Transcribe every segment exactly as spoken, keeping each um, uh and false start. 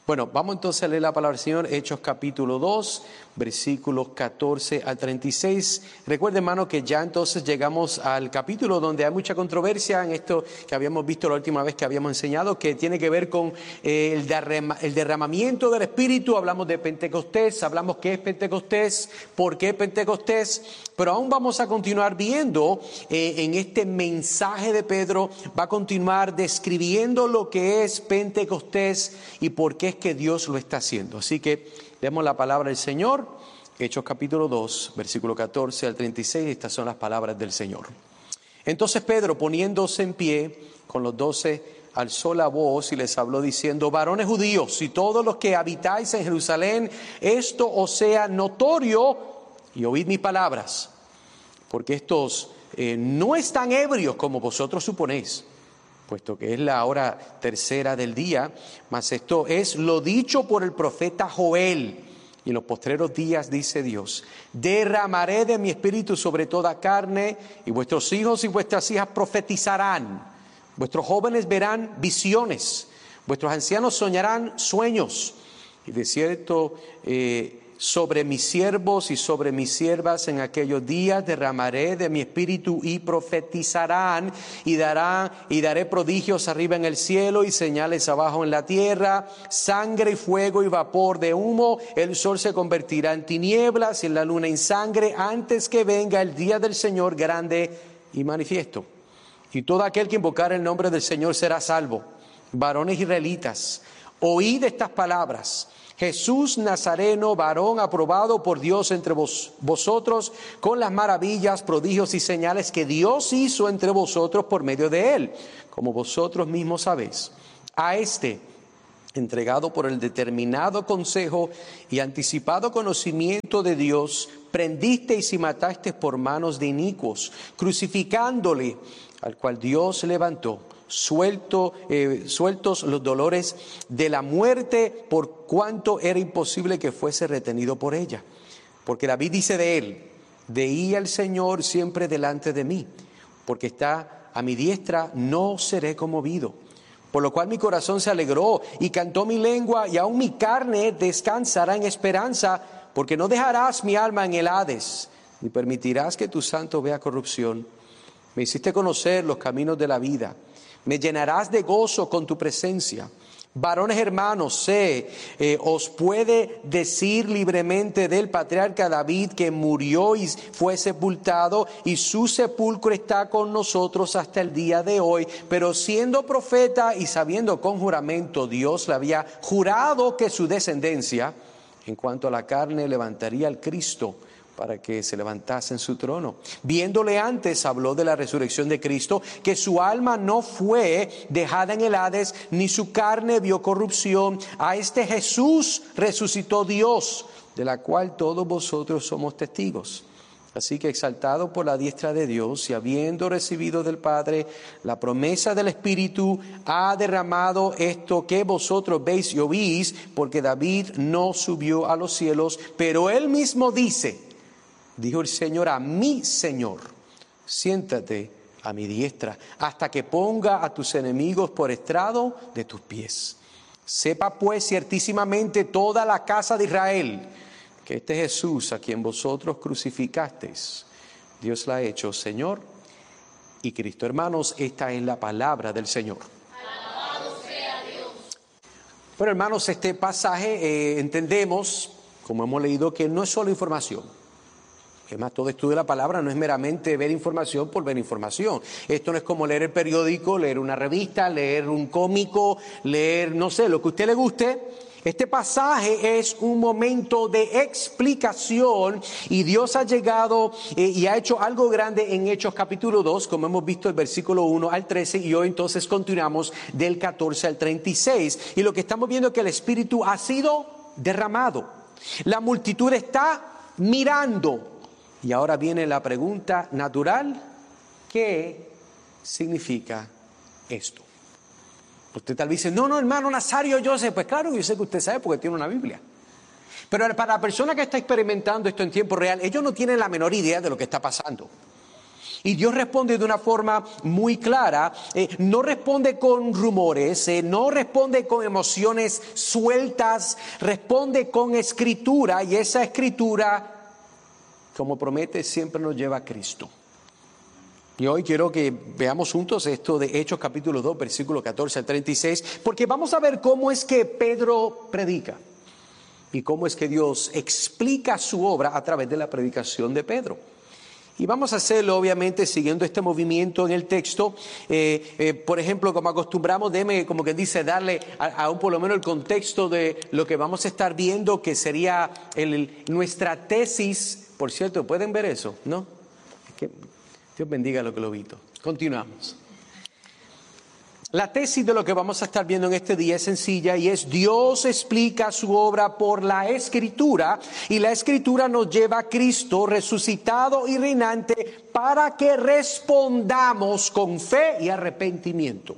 Bueno, vamos entonces a leer la palabra del Señor, Hechos capítulo dos, versículos catorce al treinta y seis. Recuerden, hermano, que ya entonces llegamos al capítulo donde hay mucha controversia en esto que habíamos visto la última vez que habíamos enseñado, que tiene que ver con eh, el, derrama, el derramamiento del Espíritu. Hablamos de Pentecostés, hablamos qué es Pentecostés, por qué Pentecostés, pero aún vamos a continuar viendo eh, en este mensaje de Pedro, va a continuar describiendo lo que es Pentecostés y por qué es que Dios lo está haciendo. Así que leemos la palabra del Señor, Hechos capítulo dos, versículo catorce al treinta y seis, estas son las palabras del Señor. Entonces Pedro, poniéndose en pie con los doce, alzó la voz y les habló diciendo: varones judíos y todos los que habitáis en Jerusalén, esto os sea notorio y oíd mis palabras, porque estos eh, no están ebrios como vosotros suponéis, puesto que es la hora tercera del día, mas esto es lo dicho por el profeta Joel. Y en los postreros días, dice Dios, derramaré de mi espíritu sobre toda carne, y vuestros hijos y vuestras hijas profetizarán, vuestros jóvenes verán visiones, vuestros ancianos soñarán sueños, y de cierto eh, sobre mis siervos y sobre mis siervas en aquellos días derramaré de mi espíritu y profetizarán, y darán y daré prodigios arriba en el cielo y señales abajo en la tierra, sangre y fuego y vapor de humo. El sol se convertirá en tinieblas y la luna en sangre antes que venga el día del Señor grande y manifiesto. Y todo aquel que invocar el nombre del Señor será salvo. Varones israelitas, oíd estas palabras. Jesús Nazareno, varón aprobado por Dios entre vos, vosotros, con las maravillas, prodigios y señales que Dios hizo entre vosotros por medio de él, como vosotros mismos sabéis. A este, entregado por el determinado consejo y anticipado conocimiento de Dios, prendisteis y matasteis por manos de inicuos, crucificándole, al cual Dios levantó, suelto, eh, sueltos los dolores de la muerte, por cuanto era imposible que fuese retenido por ella. Porque David dice de él: veía al Señor siempre delante de mí, porque está a mi diestra, no seré conmovido. Por lo cual mi corazón se alegró y cantó mi lengua, y aún mi carne descansará en esperanza, porque no dejarás mi alma en el Hades, ni permitirás que tu santo vea corrupción. Me hiciste conocer los caminos de la vida, me llenarás de gozo con tu presencia. Varones hermanos, sé, eh, os puede decir libremente del patriarca David, que murió y fue sepultado, y su sepulcro está con nosotros hasta el día de hoy. Pero siendo profeta y sabiendo con juramento Dios le había jurado que su descendencia, en cuanto a la carne, levantaría al Cristo, para que se levantase en su trono. Viéndole antes, habló de la resurrección de Cristo, que su alma no fue dejada en el Hades, ni su carne vio corrupción. A este Jesús resucitó Dios, de la cual todos vosotros somos testigos. Así que, exaltado por la diestra de Dios y habiendo recibido del Padre la promesa del Espíritu, ha derramado esto que vosotros veis y oís, porque David no subió a los cielos, pero él mismo dice: dijo el Señor a mi Señor, siéntate a mi diestra, hasta que ponga a tus enemigos por estrado de tus pies. Sepa pues ciertísimamente toda la casa de Israel, que este Jesús, a quien vosotros crucificasteis, Dios la ha hecho Señor y Cristo. Hermanos, esta es la palabra del Señor. Alabado sea Dios. Bueno, hermanos, este pasaje eh, entendemos, como hemos leído, que no es solo información. Es más, todo estudio de la palabra no es meramente ver información por ver información. Esto no es como leer el periódico, leer una revista, leer un cómico, leer, no sé, lo que a usted le guste. Este pasaje es un momento de explicación, y Dios ha llegado eh, y ha hecho algo grande en Hechos capítulo dos, como hemos visto el versículo uno al trece, y hoy entonces continuamos del catorce al treinta y seis. Y lo que estamos viendo es que el Espíritu ha sido derramado. La multitud está mirando. Y ahora viene la pregunta natural: ¿qué significa esto? Usted tal vez dice: no, no, hermano Nazario, yo sé. Pues claro, yo sé que usted sabe porque tiene una Biblia. Pero para la persona que está experimentando esto en tiempo real, ellos no tienen la menor idea de lo que está pasando. Y Dios responde de una forma muy clara, eh, no responde con rumores, eh, no responde con emociones sueltas, responde con escritura, y esa escritura, como promete, siempre nos lleva a Cristo. Y hoy quiero que veamos juntos esto de Hechos capítulo dos, versículo catorce al treinta y seis, porque vamos a ver cómo es que Pedro predica y cómo es que Dios explica su obra a través de la predicación de Pedro. Y vamos a hacerlo obviamente siguiendo este movimiento en el texto. Eh, eh, por ejemplo, como acostumbramos, déme como que dice darle a, a un por lo menos el contexto de lo que vamos a estar viendo, que sería el, nuestra tesis. Por cierto, ¿pueden ver eso? ¿No? Es que Dios bendiga lo que lo visto. Continuamos. La tesis de lo que vamos a estar viendo en este día es sencilla y es: Dios explica su obra por la Escritura, y la Escritura nos lleva a Cristo resucitado y reinante para que respondamos con fe y arrepentimiento.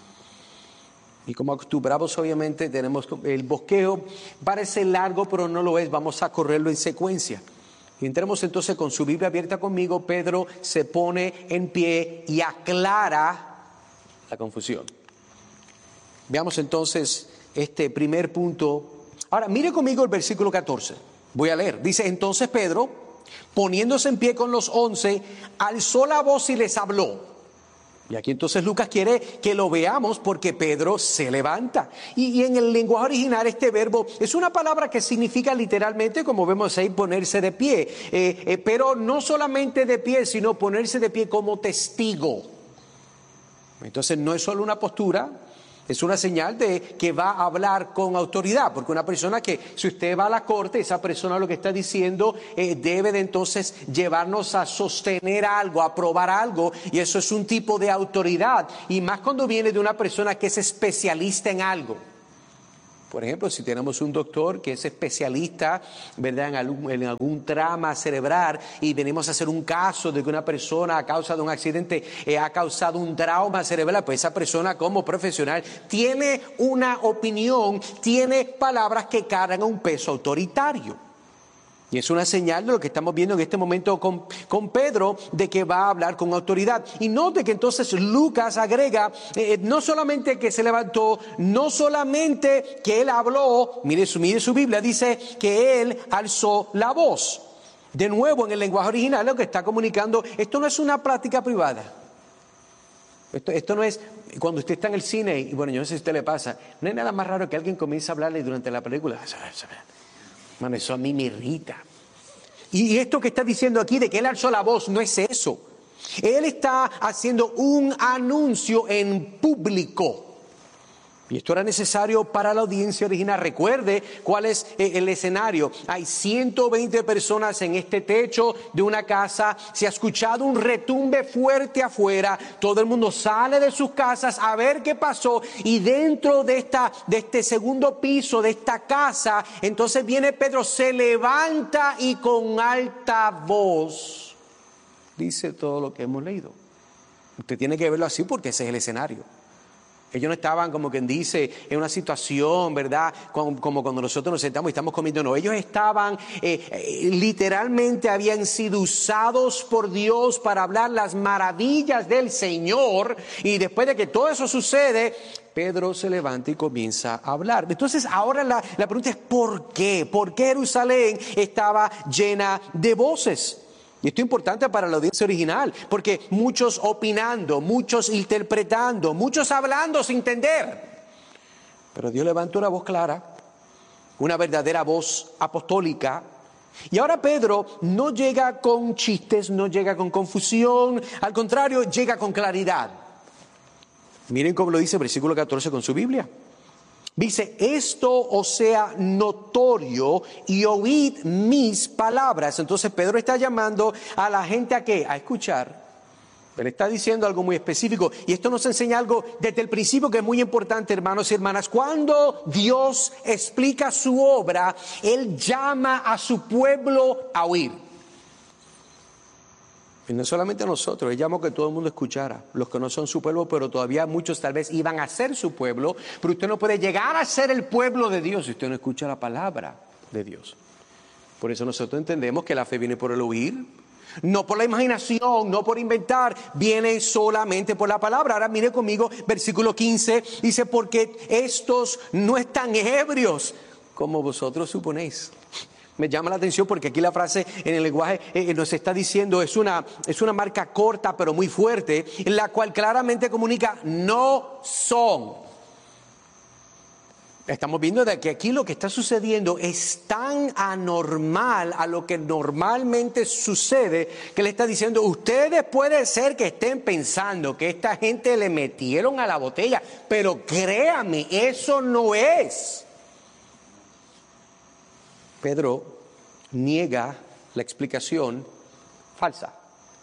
Y como acostumbramos, obviamente tenemos el bosquejo, parece largo pero no lo es, vamos a correrlo en secuencia. Y entremos entonces con su Biblia abierta conmigo. Pedro se pone en pie y aclara la confusión. Veamos entonces este primer punto. Ahora, mire conmigo el versículo catorce. Voy a leer. Dice: entonces Pedro, poniéndose en pie con los once, alzó la voz y les habló. Y aquí entonces Lucas quiere que lo veamos porque Pedro se levanta. Y, y en el lenguaje original este verbo es una palabra que significa literalmente, como vemos ahí, ponerse de pie. Eh, eh, pero no solamente de pie, sino ponerse de pie como testigo. Entonces no es solo una postura, es una señal de que va a hablar con autoridad, porque una persona que, si usted va a la corte, esa persona lo que está diciendo eh, debe de entonces llevarnos a sostener algo, a probar algo, y eso es un tipo de autoridad, y más cuando viene de una persona que es especialista en algo. Por ejemplo, si tenemos un doctor que es especialista, ¿verdad?, en algún, en algún trauma cerebral, y venimos a hacer un caso de que una persona a causa de un accidente eh, ha causado un trauma cerebral, pues esa persona como profesional tiene una opinión, tiene palabras que cargan un peso autoritario. Y es una señal de lo que estamos viendo en este momento con, con Pedro, de que va a hablar con autoridad. Y note que entonces Lucas agrega, eh, no solamente que se levantó, no solamente que él habló, mire su, mire su Biblia, dice que él alzó la voz. De nuevo, en el lenguaje original lo que está comunicando, esto no es una plática privada. Esto, esto no es cuando usted está en el cine, y bueno, yo no sé si a usted le pasa, no hay nada más raro que alguien comience a hablarle durante la película. Bueno, eso a mí me irrita. Y esto que está diciendo aquí de que él alzó la voz no es eso. Él está haciendo un anuncio en público. Y esto era necesario para la audiencia original. Recuerde cuál es el escenario. Hay ciento veinte personas en este techo de una casa. Se ha escuchado un retumbe fuerte afuera. Todo el mundo sale de sus casas a ver qué pasó. Y dentro de, esta, de este segundo piso de esta casa, entonces viene Pedro, se levanta y con alta voz dice todo lo que hemos leído. Usted tiene que verlo así porque ese es el escenario. Ellos no estaban, como quien dice, en una situación, ¿verdad?, como, como cuando nosotros nos sentamos y estamos comiendo. No, ellos estaban, eh, eh, literalmente habían sido usados por Dios para hablar las maravillas del Señor. Y después de que todo eso sucede, Pedro se levanta y comienza a hablar. Entonces ahora la, la pregunta es ¿por qué? ¿Por qué Jerusalén estaba llena de voces? Y esto es importante para la audiencia original, porque muchos opinando, muchos interpretando, muchos hablando sin entender. Pero Dios levantó una voz clara, una verdadera voz apostólica. Y ahora Pedro no llega con chistes, no llega con confusión, al contrario, llega con claridad. Miren cómo lo dice el versículo catorce con su Biblia. Dice, esto os sea notorio y oíd mis palabras. Entonces Pedro está llamando a la gente a qué, a escuchar. Él está diciendo algo muy específico y esto nos enseña algo desde el principio que es muy importante, hermanos y hermanas. Cuando Dios explica su obra, Él llama a su pueblo a oír. Y no solamente a nosotros, Él llamó que todo el mundo escuchara, los que no son su pueblo, pero todavía muchos tal vez iban a ser su pueblo, pero usted no puede llegar a ser el pueblo de Dios si usted no escucha la palabra de Dios. Por eso nosotros entendemos que la fe viene por el oír, No por la imaginación, no por inventar, viene solamente por la palabra. Ahora mire conmigo, versículo quince, dice, porque estos no están ebrios, como vosotros suponéis. Me llama la atención porque aquí la frase en el lenguaje eh, nos está diciendo, es una, es una marca corta pero muy fuerte, en la cual claramente comunica, no son. Estamos viendo de que aquí lo que está sucediendo es tan anormal a lo que normalmente sucede, que le está diciendo, ustedes puede ser que estén pensando que esta gente le metieron a la botella, pero créanme, eso no es. Pedro niega la explicación falsa.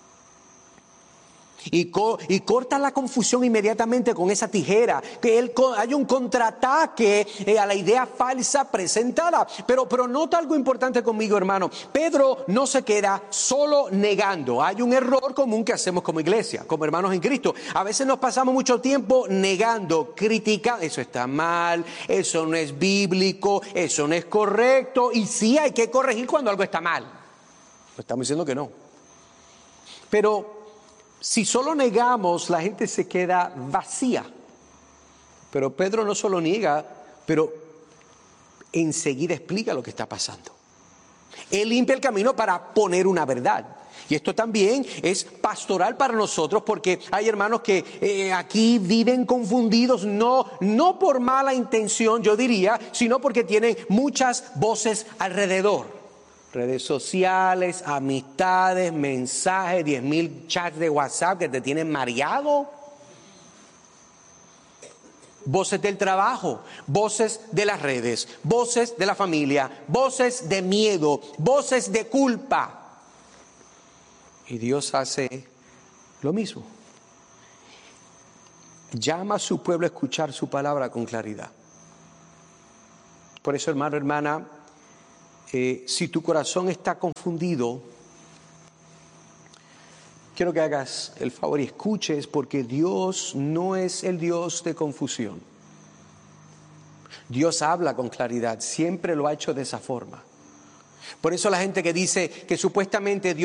Y, co y corta la confusión inmediatamente con esa tijera, que él, hay un contraataque eh, a la idea falsa presentada. Pero, pero nota algo importante conmigo, hermano. Pedro no se queda solo negando. Hay un error común que hacemos como iglesia, como hermanos en Cristo. A veces nos pasamos mucho tiempo negando, criticando. Eso está mal, eso no es bíblico, eso no es correcto. Y sí hay que corregir cuando algo está mal. No estamos diciendo que no. Pero si solo negamos, la gente se queda vacía. Pero Pedro no solo niega, pero enseguida explica lo que está pasando. Él limpia el camino para poner una verdad. Y esto también es pastoral para nosotros, porque hay hermanos que eh, aquí viven confundidos, no, no por mala intención, yo diría, sino porque tienen muchas voces alrededor. Redes sociales, amistades, mensajes, diez mil chats de WhatsApp que te tienen mareado. Voces del trabajo, voces de las redes, voces de la familia, voces de miedo, voces de culpa. Y Dios hace lo mismo. Llama a su pueblo a escuchar su palabra con claridad. Por eso, hermano, hermana, Eh, si tu corazón está confundido, quiero que hagas el favor y escuches, porque Dios no es el Dios de confusión. Dios habla con claridad, siempre lo ha hecho de esa forma. Por eso la gente que dice que supuestamente Dios